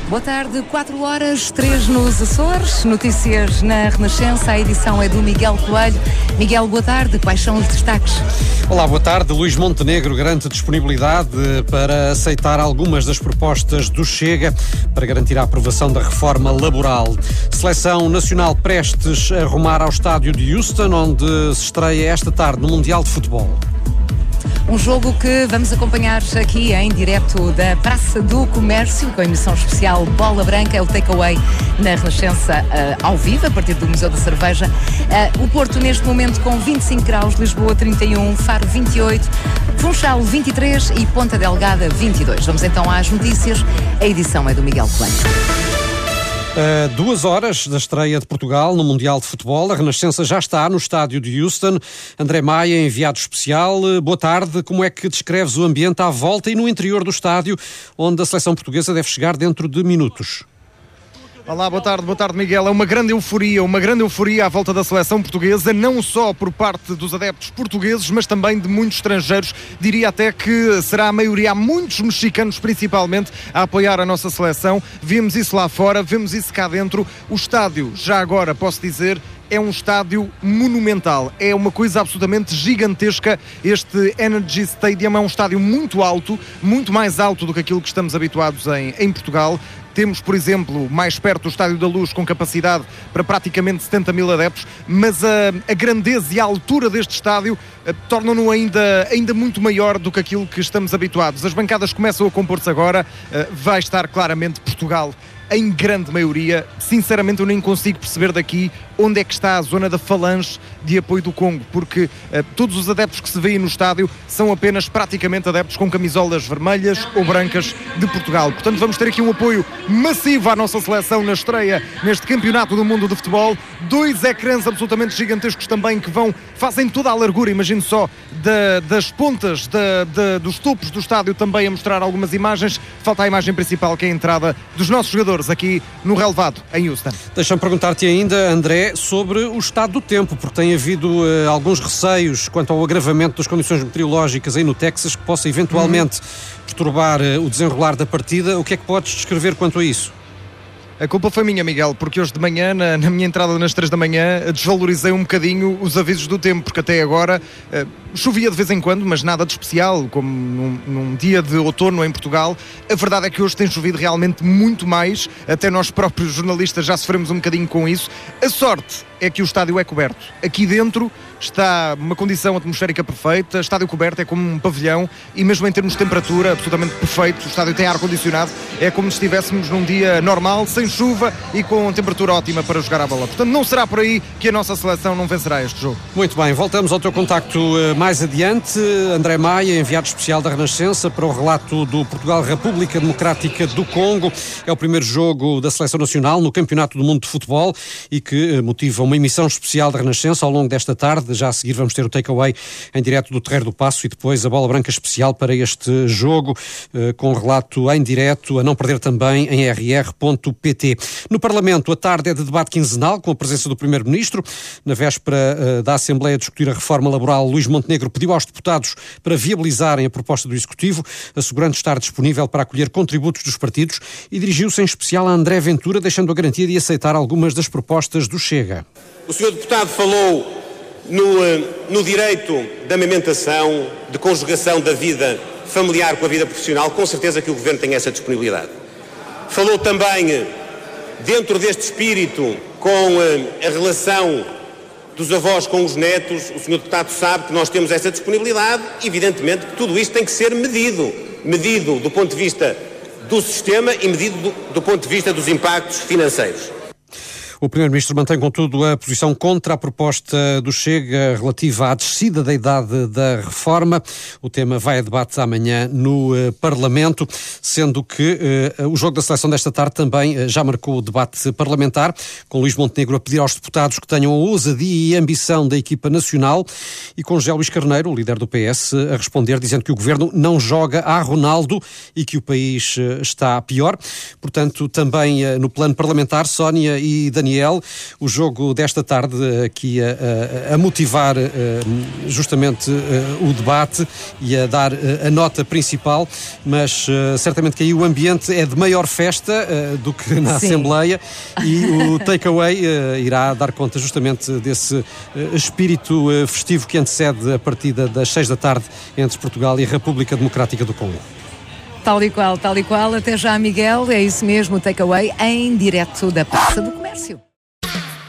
Boa tarde, 4h03 nos Açores, notícias na Renascença, a edição é do Miguel Coelho. Miguel, boa tarde, quais são os destaques? Olá, boa tarde. Luís Montenegro garante disponibilidade para aceitar algumas das propostas do Chega para garantir a aprovação da reforma laboral. Seleção nacional prestes a rumar ao estádio de Houston, onde se estreia esta tarde no Mundial de Futebol. Um jogo que vamos acompanhar aqui em direto da Praça do Comércio, com a emissão especial Bola Branca, é o takeaway na Renascença ao vivo, a partir do Museu da Cerveja. O Porto, neste momento, com 25 graus, Lisboa 31, Faro 28, Funchal 23 e Ponta Delgada 22. Vamos então às notícias. A edição é do Miguel Coelho. 2 horas da estreia de Portugal no Mundial de Futebol. A Renascença já está no estádio de Houston. André Maia, enviado especial. Boa tarde. Como é que descreves o ambiente à volta e no interior do estádio, onde a seleção portuguesa deve chegar dentro de minutos? Olá, boa tarde Miguel. É uma grande euforia à volta da seleção portuguesa, não só por parte dos adeptos portugueses, mas também de muitos estrangeiros. Diria até que será a maioria, há muitos mexicanos principalmente a apoiar a nossa seleção. Vemos isso lá fora, vemos isso cá dentro. O estádio, já agora posso dizer, é um estádio monumental, é uma coisa absolutamente gigantesca. Este Energy Stadium é um estádio muito alto, muito mais alto do que aquilo que estamos habituados em Portugal. Temos, por exemplo, mais perto o Estádio da Luz, com capacidade para praticamente 70 mil adeptos, mas a grandeza e a altura deste estádio tornam-no ainda muito maior do que aquilo que estamos habituados. As bancadas começam a compor-se agora, vai estar claramente Portugal em grande maioria. Sinceramente, eu nem consigo perceber daqui onde é que está a zona da falange de apoio do Congo, porque todos os adeptos que se veem no estádio são apenas praticamente adeptos com camisolas vermelhas ou brancas de Portugal. Portanto, vamos ter aqui um apoio massivo à nossa seleção na estreia neste Campeonato do Mundo de Futebol. 2 ecrãs absolutamente gigantescos também que fazem toda a largura, imagino só, das pontas, dos topos do estádio, também a mostrar algumas imagens. Falta a imagem principal, que é a entrada dos nossos jogadores aqui no relevado em Houston. Deixa-me perguntar-te ainda, André, sobre o estado do tempo, porque tem havido alguns receios quanto ao agravamento das condições meteorológicas aí no Texas, que possa eventualmente perturbar o desenrolar da partida. O que é que podes descrever quanto a isso? A culpa foi minha, Miguel, porque hoje de manhã, na minha entrada nas 3 da manhã, desvalorizei um bocadinho os avisos do tempo, porque até agora chovia de vez em quando, mas nada de especial, como num dia de outono em Portugal. A verdade é que hoje tem chovido realmente muito mais, até nós próprios jornalistas já sofremos um bocadinho com isso. A sorte é que o estádio é coberto. Aqui dentro está uma condição atmosférica perfeita, estádio coberto, é como um pavilhão, e mesmo em termos de temperatura, absolutamente perfeito. O estádio tem ar-condicionado, é como se estivéssemos num dia normal, sem chuva e com temperatura ótima para jogar a bola. Portanto, não será por aí que a nossa seleção não vencerá este jogo. Muito bem, voltamos ao teu contacto mais adiante. André Maia, enviado especial da Renascença, para o relato do Portugal-República Democrática do Congo. É o primeiro jogo da Seleção Nacional no Campeonato do Mundo de Futebol e que motiva uma emissão especial da Renascença ao longo desta tarde. Já a seguir vamos ter o takeaway em direto do Terreiro do Paço e depois a bola branca especial para este jogo, com relato em direto, a não perder também em rr.pt. No Parlamento, a tarde é de debate quinzenal, com a presença do Primeiro-Ministro. Na véspera da Assembleia a discutir a reforma laboral, Luís Montenegro pediu aos deputados para viabilizarem a proposta do Executivo, assegurando estar disponível para acolher contributos dos partidos, e dirigiu-se em especial a André Ventura, deixando a garantia de aceitar algumas das propostas do Chega. O Sr. Deputado falou no direito da amamentação, de conjugação da vida familiar com a vida profissional. Com certeza que o Governo tem essa disponibilidade. Falou também, dentro deste espírito, com a relação dos avós com os netos. O Sr. Deputado sabe que nós temos essa disponibilidade. Evidentemente que tudo isto tem que ser medido do ponto de vista do sistema e medido do ponto de vista dos impactos financeiros. O Primeiro-Ministro mantém, contudo, a posição contra a proposta do Chega relativa à descida da idade da reforma. O tema vai a debate amanhã no Parlamento, sendo que o jogo da seleção desta tarde também já marcou o debate parlamentar, com Luís Montenegro a pedir aos deputados que tenham a ousadia e a ambição da equipa nacional, e com José Luís Carneiro, o líder do PS, a responder, dizendo que o Governo não joga a Ronaldo e que o país está pior. Portanto, também no plano parlamentar, Sónia e Daniel, Daniel. O jogo desta tarde aqui a motivar justamente o debate e a dar a nota principal, mas certamente que aí o ambiente é de maior festa do que na Assembleia, e o takeaway irá dar conta justamente desse espírito festivo que antecede a partida das 6 da tarde entre Portugal e a República Democrática do Congo. Tal e qual. Até já, Miguel. É isso mesmo, o takeaway em direto da Praça do Comércio.